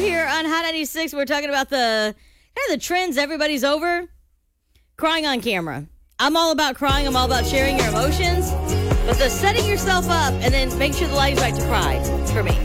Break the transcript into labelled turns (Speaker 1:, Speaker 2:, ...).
Speaker 1: here on Hot 96. We're talking about the trends everybody's over. Crying on camera. I'm all about crying. I'm all about sharing your emotions. But the setting yourself up and then make sure the lighting's right to cry, for me.